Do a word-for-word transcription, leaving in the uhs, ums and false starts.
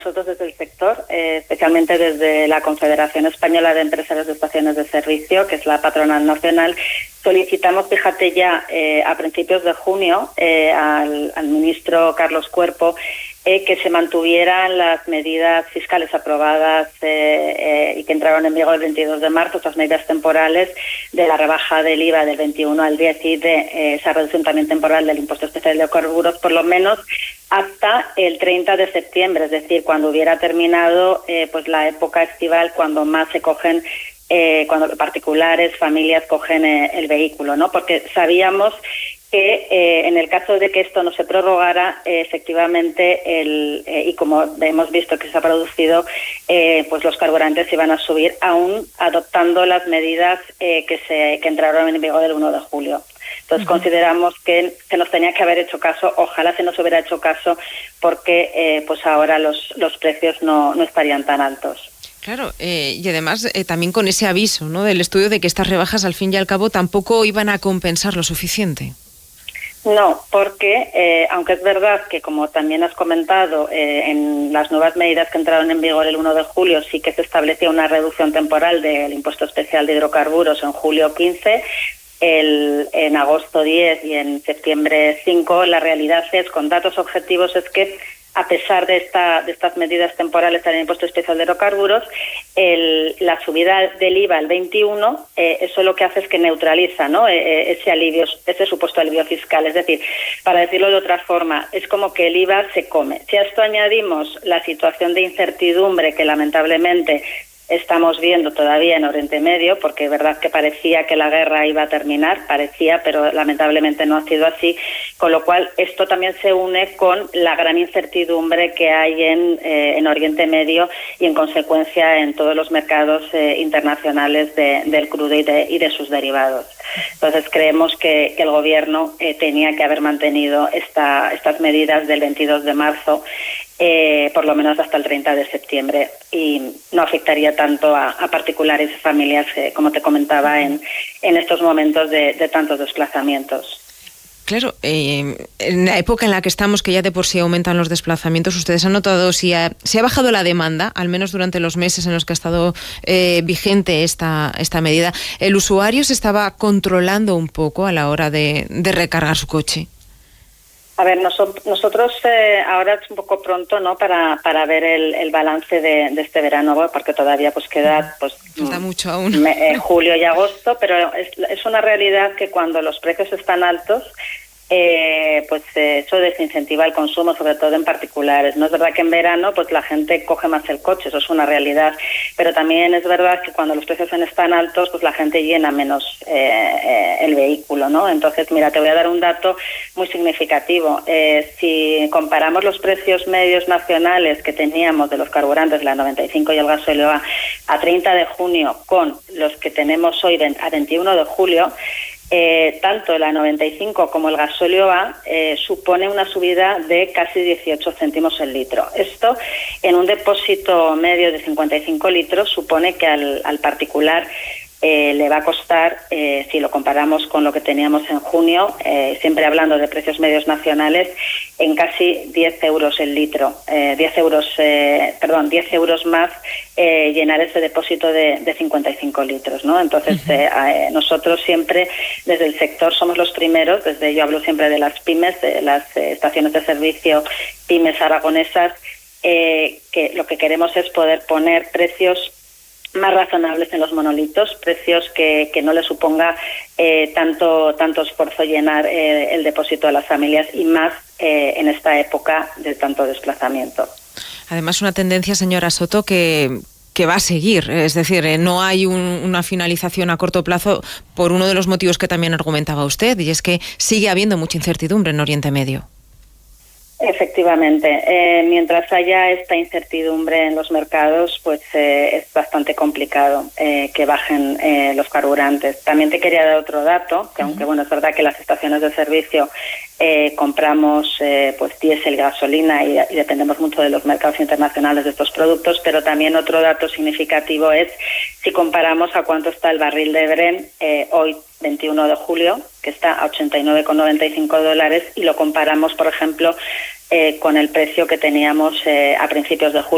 Nosotros desde el sector, eh, especialmente desde la Confederación Española de Empresarios de Estaciones de Servicio, que es la patronal nacional, solicitamos, fíjate ya, eh, a principios de junio eh, al, al ministro Carlos Cuerpo eh, que se mantuvieran las medidas fiscales aprobadas eh, eh, y que entraron en vigor el veintidós de marzo, estas medidas temporales de la rebaja del I V A del veintiuno al diez y de eh, esa reducción también temporal del impuesto especial de hidrocarburos, por lo menos hasta el treinta de septiembre, es decir, cuando hubiera terminado eh, pues la época estival, cuando más se cogen, eh, cuando particulares, familias cogen eh, el vehículo, ¿no? Porque sabíamos que eh, en el caso de que esto no se prorrogara, eh, efectivamente, el, eh, y como hemos visto que se ha producido, eh, pues los carburantes iban a subir, aún adoptando las medidas eh, que se que entraron en vigor el uno de julio. Entonces, uh-huh. consideramos que se nos tenía que haber hecho caso, ojalá se nos hubiera hecho caso, porque eh, pues ahora los, los precios no, no estarían tan altos. Claro, eh, y además eh, también con ese aviso, ¿no?, del estudio de que estas rebajas al fin y al cabo tampoco iban a compensar lo suficiente. No, porque eh, aunque es verdad que, como también has comentado, eh, en las nuevas medidas que entraron en vigor el uno de julio sí que se establecía una reducción temporal del impuesto especial de hidrocarburos en julio quince, el, en agosto diez y en septiembre cinco, la realidad es, con datos objetivos, es que a pesar de esta de estas medidas temporales del impuesto especial de hidrocarburos, el, la subida del I V A al veintiuno, eh, eso lo que hace es que neutraliza, ¿no?, eh, ese alivio, ese supuesto alivio fiscal. Es decir, para decirlo de otra forma, es como que el I V A se come. Si a esto añadimos la situación de incertidumbre que lamentablemente estamos viendo todavía en Oriente Medio, porque es verdad que parecía que la guerra iba a terminar, parecía, pero lamentablemente no ha sido así, con lo cual esto también se une con la gran incertidumbre que hay en, eh, en Oriente Medio y en consecuencia en todos los mercados eh, internacionales de, del crudo y de, y de sus derivados. Entonces creemos que, que el Gobierno eh, tenía que haber mantenido esta, estas medidas del veintidós de marzo, Eh, por lo menos hasta el treinta de septiembre, y no afectaría tanto a, a particulares y familias, eh, como te comentaba, en, en estos momentos de, de tantos desplazamientos. Claro, eh, en la época en la que estamos, que ya de por sí aumentan los desplazamientos, ¿ustedes han notado si ha, si ha bajado la demanda, al menos durante los meses en los que ha estado eh, vigente esta, esta medida? ¿El usuario se estaba controlando un poco a la hora de, de recargar su coche? A ver, nosotros, nosotros eh, ahora es un poco pronto, ¿no?, para, para ver el, el balance de, de este verano, porque todavía pues queda pues falta mucho aún. Me, eh, julio y agosto, pero es, es una realidad que cuando los precios están altos, eh, pues eh, eso desincentiva el consumo, sobre todo en particulares. No es verdad que en verano pues la gente coge más el coche, eso es una realidad, pero también es verdad que cuando los precios están altos, pues la gente llena menos eh, eh, el vehículo, ¿no? Entonces, mira, te voy a dar un dato muy significativo. Eh, si comparamos los precios medios nacionales que teníamos de los carburantes, la noventa y cinco y el gasóleo A, a treinta de junio con los que tenemos hoy a veintiuno de julio, Eh, tanto la noventa y cinco como el gasóleo A eh, supone una subida de casi dieciocho céntimos el litro. Esto, en un depósito medio de cincuenta y cinco litros, supone que al, al particular eh, le va a costar, eh, si lo comparamos con lo que teníamos en junio, eh, siempre hablando de precios medios nacionales, en casi diez euros el litro, eh, diez euros, eh, perdón, diez euros más eh, llenar ese depósito de, de cincuenta y cinco litros, ¿no? Entonces, eh, eh, nosotros siempre, desde el sector, somos los primeros, desde yo hablo siempre de las pymes, de las eh, estaciones de servicio pymes aragonesas, eh, que lo que queremos es poder poner precios más razonables en los monolitos, precios que, que no le suponga eh, tanto tanto esfuerzo llenar eh, el depósito de las familias, y más eh, en esta época de tanto desplazamiento. Además, una tendencia, señora Soto, que que va a seguir, es decir, eh, no hay un, una finalización a corto plazo por uno de los motivos que también argumentaba usted, y es que sigue habiendo mucha incertidumbre en Oriente Medio. Efectivamente, eh, mientras haya esta incertidumbre en los mercados, pues eh, es bastante complicado eh, que bajen eh, los carburantes. También te quería dar otro dato, que aunque bueno, es verdad que las estaciones de servicio eh, compramos eh, pues diésel, gasolina y, y dependemos mucho de los mercados internacionales de estos productos, pero también otro dato significativo es si comparamos a cuánto está el barril de Brent eh, hoy, veintiuno de julio, que está a ochenta y nueve con noventa y cinco dólares, y lo comparamos, por ejemplo, eh, con el precio que teníamos eh, a principios de julio.